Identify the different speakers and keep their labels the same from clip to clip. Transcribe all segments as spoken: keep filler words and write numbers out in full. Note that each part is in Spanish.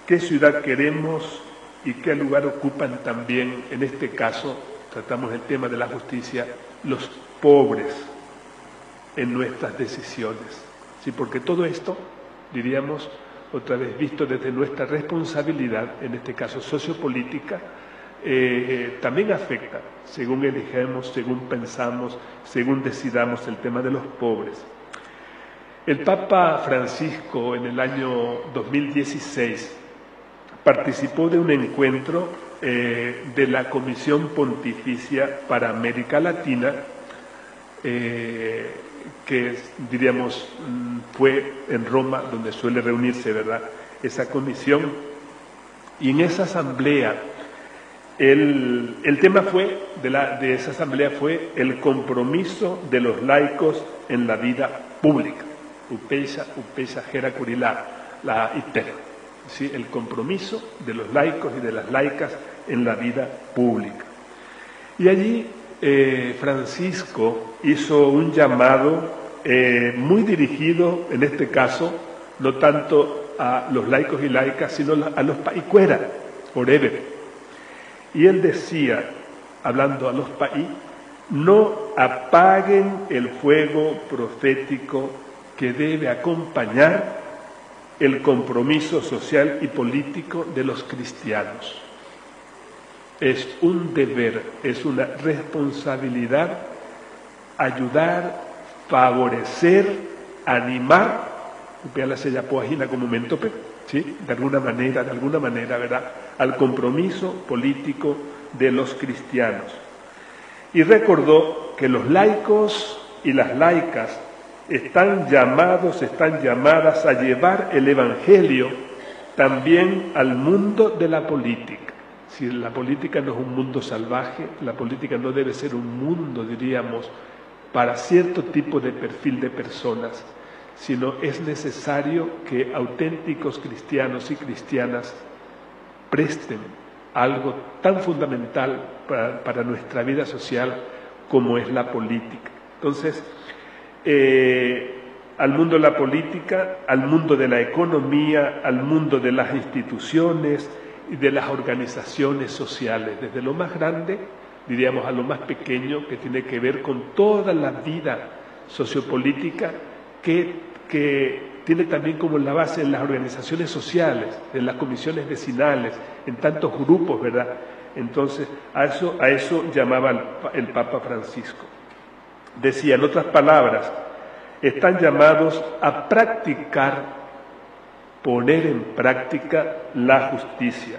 Speaker 1: qué ciudad queremos y qué lugar ocupan también, en este caso, tratamos el tema de la justicia, los pobres en nuestras decisiones. ¿Sí? Porque todo esto, diríamos, otra vez visto desde nuestra responsabilidad, en este caso sociopolítica, eh, eh, también afecta, según elijamos, según pensamos, según decidamos el tema de los pobres. El Papa Francisco en el año dos mil dieciséis participó de un encuentro eh, de la Comisión Pontificia para América Latina, eh, que diríamos fue en Roma, donde suele reunirse, ¿verdad?, esa comisión. Y en esa asamblea, el, el tema fue de, la, de esa asamblea fue el compromiso de los laicos en la vida pública. Upesa, upesa, gera curilá, la iter, ¿sí? El compromiso de los laicos y de las laicas en la vida pública. Y allí eh, Francisco hizo un llamado eh, muy dirigido, en este caso, no tanto a los laicos y laicas, sino a los paicuera, oreve. Y él decía, hablando a los paí, no apaguen el fuego profético que debe acompañar el compromiso social y político de los cristianos. Es un deber, es una responsabilidad ayudar, favorecer, animar, como momento, ¿sí? de alguna manera, de alguna manera, ¿verdad?, al compromiso político de los cristianos. Y recordó que los laicos y las laicas están llamados, están llamadas a llevar el Evangelio también al mundo de la política. Si la política no es un mundo salvaje, la política no debe ser un mundo, diríamos, para cierto tipo de perfil de personas, sino es necesario que auténticos cristianos y cristianas presten algo tan fundamental para, para nuestra vida social como es la política. Entonces, Eh, al mundo de la política, al mundo de la economía, al mundo de las instituciones y de las organizaciones sociales, desde lo más grande, diríamos, a lo más pequeño, que tiene que ver con toda la vida sociopolítica que, que tiene también como la base en las organizaciones sociales, en las comisiones vecinales, en tantos grupos, ¿verdad? Entonces, a eso, a eso llamaba el, el Papa Francisco. Decía, en otras palabras, están llamados a practicar, poner en práctica la justicia.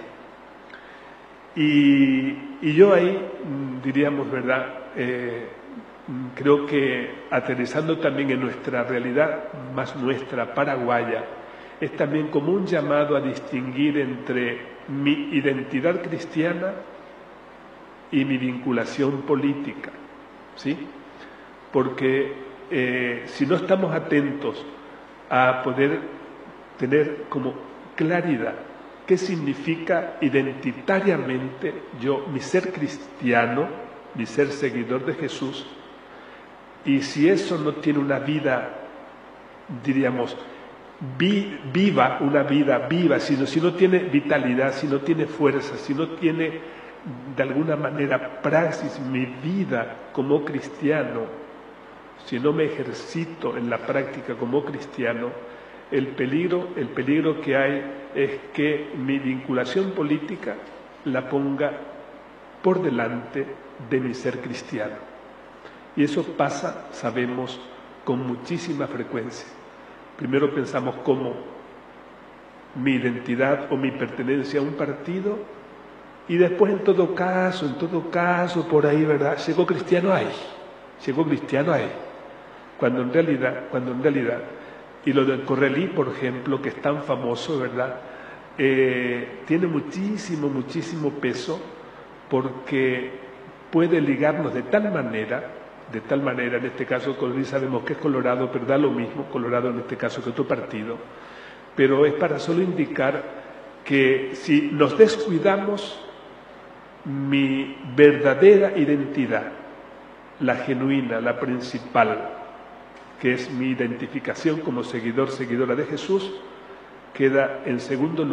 Speaker 1: Y, y yo ahí, diríamos, ¿verdad?, eh, creo que aterrizando también en nuestra realidad, más nuestra paraguaya, es también como un llamado a distinguir entre mi identidad cristiana y mi vinculación política, ¿sí? Porque eh, si no estamos atentos a poder tener como claridad qué significa identitariamente yo, mi ser cristiano, mi ser seguidor de Jesús, y si eso no tiene una vida, diríamos, vi, viva, una vida viva, sino si no tiene vitalidad, si no tiene fuerza, si no tiene de alguna manera praxis, mi vida como cristiano, si no me ejercito en la práctica como cristiano, el peligro, el peligro que hay es que mi vinculación política la ponga por delante de mi ser cristiano. Y eso pasa, sabemos, con muchísima frecuencia. Primero pensamos como mi identidad o mi pertenencia a un partido, y después en todo caso, en todo caso, por ahí, ¿verdad?, llegó cristiano ahí, llegó cristiano ahí. Cuando en realidad, cuando en realidad, y lo del Correlí, por ejemplo, que es tan famoso, ¿verdad?, eh, tiene muchísimo, muchísimo peso, porque puede ligarnos de tal manera, de tal manera, en este caso Correlí sabemos que es Colorado, pero da lo mismo, Colorado en este caso que otro partido, pero es para solo indicar que si nos descuidamos, mi verdadera identidad, la genuina, la principal, que es mi identificación como seguidor, seguidora de Jesús, queda en segundo lugar.